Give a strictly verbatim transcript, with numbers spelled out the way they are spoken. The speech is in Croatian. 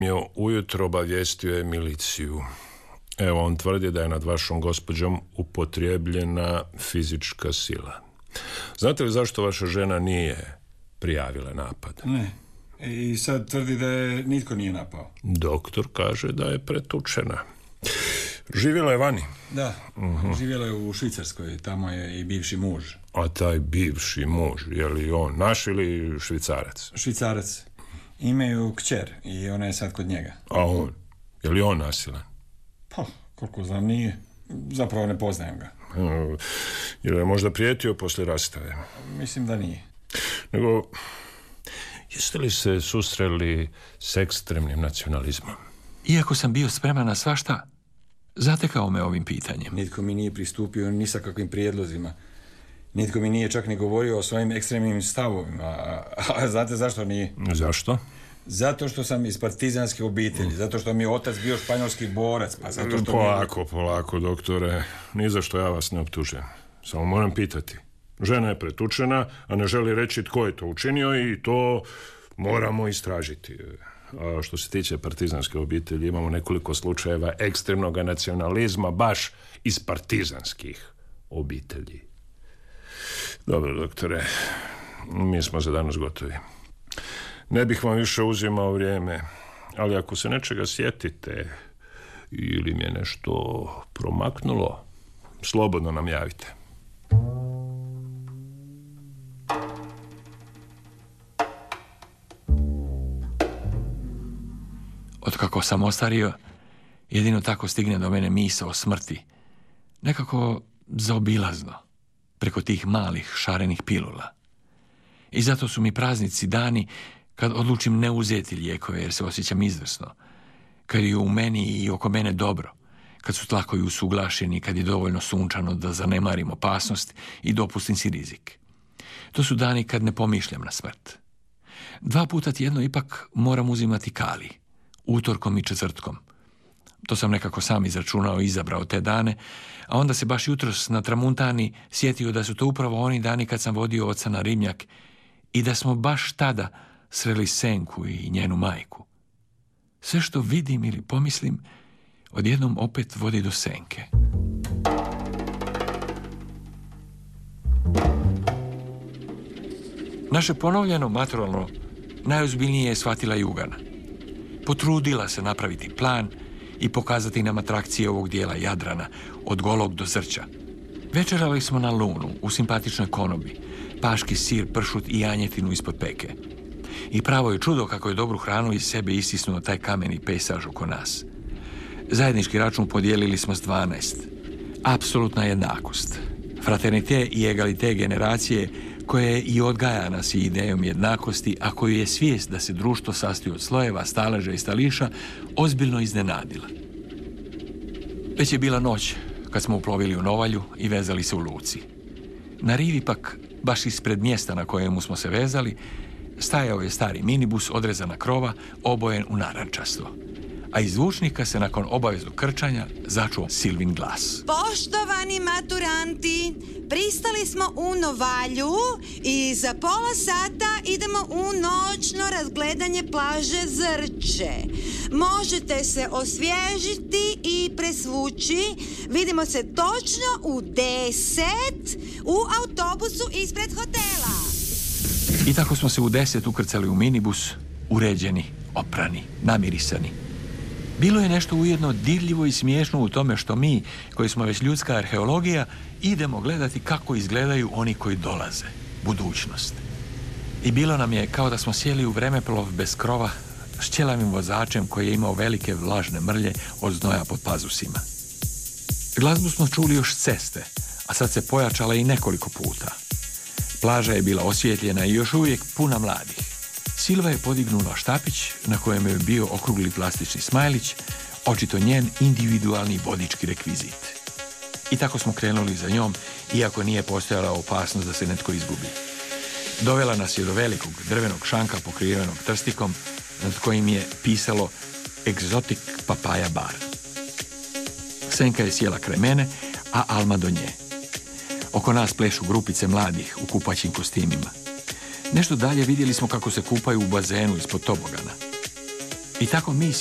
je ujutro obavijestio je miliciju. Evo, on tvrdi da je nad vašom gospođom upotrijebljena fizička sila. Znate li zašto vaša žena nije prijavila napad? Ne. I sad tvrdi da je nitko nije napao. Doktor kaže da je pretučena. Živjela je vani? Da, uh-huh. Živjela je u Švicarskoj, tamo je i bivši muž. A taj bivši muž, je li on naš ili Švicarac? Švicarac. Imaju kćer i ona je sad kod njega. A on? Je li on nasilan? Pa, koliko znam nije. Zapravo ne poznajem ga. Uh, je li možda prijetio poslije rastave? Mislim da nije. Nego, jeste li se susreli s ekstremnim nacionalizmom? Iako sam bio spreman na svašta, zatekao me ovim pitanjem. Nitko mi nije pristupio ni sa kakvim prijedlozima. Nitko mi nije čak ni govorio o svojim ekstremnim stavovima. A, a znate zašto nije? Zašto? Zato što sam iz partizanske obitelji, zato što mi je otac bio španjolski borac, pa zato što polako, mi je... polako, doktore. Ni za što ja vas ne optužujem. Samo moram pitati. Žena je pretučena, a ne želi reći tko je to učinio i to moramo istražiti. A što se tiče partizanske obitelji, imamo nekoliko slučajeva ekstremnog nacionalizma baš iz partizanskih obitelji. Dobro, doktore, mi smo za danas gotovi. Ne bih vam više uzimao vrijeme, ali ako se nečega sjetite ili mi je nešto promaknulo, slobodno nam javite. Otkako sam ostario, jedino tako stigne do mene misao o smrti. Nekako zaobilazno, preko tih malih šarenih pilula. I zato su mi praznici dani kad odlučim ne uzeti lijekove jer se osjećam izvrsno, kad je u meni i oko mene dobro, kad su tlakovi usuglašeni, kad je dovoljno sunčano da zanemarim opasnost i dopustim si rizik. To su dani kad ne pomišljam na smrt. Dva puta tjedno ipak moram uzimati kali, utorkom i četvrtkom. To sam nekako sam izračunao i izabrao te dane, a onda se baš jutros na tramuntani sjetio da su to upravo oni dani kad sam vodio oca na ribnjak i da smo baš tada sreli Senku i njenu majku. Sve što vidim ili pomislim, odjednom opet vodi do Senke. Naše ponovljeno maturalno najozbiljnije je shvatila Jugana. Potrudila se napraviti plan i pokazati nam atrakcije ovog dijela Jadrana, od Golog do Zrća. Večerali smo na Lunu, u simpatičnoj konobi, paški sir, pršut i janjetinu ispod peke. I pravo je čudo kako je dobru hranu iz sebe istisnuo taj kameni pejsaž oko nas. Zajednički račun podijelili smo s dvanaest. Apsolutna jednakost. Fraternite i egalite generacije koja je i odgajana s idejom jednakosti, a koju je svijest da se društvo sastoji od slojeva, staleža i stališa ozbiljno iznenadila. Već je bila noć kad smo uplovili u Novalju i vezali se u luci. Na rivi pak, baš ispred mjesta na kojemu smo se vezali, stajao je stari minibus odrezana krova, obojen u narančasto. A iz zvučnika se nakon obaveznog krčanja začuo Silvin glas. Poštovani maturanti, pristali smo u Novalju i za pola sata idemo u noćno razgledanje plaže Zrće. Možete se osvježiti i presvući. Vidimo se točno u deset u autobusu ispred hotela. I tako smo se u deset ukrcali u minibus, uređeni, oprani, namirisani. Bilo je nešto ujedno dirljivo i smiješno u tome što mi, koji smo već ljudska arheologija, idemo gledati kako izgledaju oni koji dolaze, budućnost. I bilo nam je kao da smo sjeli u vremeplov bez krova s ćelavim vozačem koji je imao velike vlažne mrlje od znoja pod pazusima. Glazbu smo čuli još s ceste, a sad se pojačala i nekoliko puta. Plaža je bila osvjetljena i još uvijek puna mladih. Silva je podignula štapić na kojem je bio okrugli plastični smajlić, očito njen individualni vodički rekvizit. I tako smo krenuli za njom, iako nije postojala opasnost da se netko izgubi. Dovela nas je do velikog drvenog šanka pokrivenog trstikom, nad kojim je pisalo Exotic Papaya Bar. Senka je sjela kraj mene, a Alma do nje. Oko nas plešu grupice mladih u kupaćim kostimima. Nešto dalje vidjeli smo kako se kupaju u bazenu ispod tobogana. I tako mi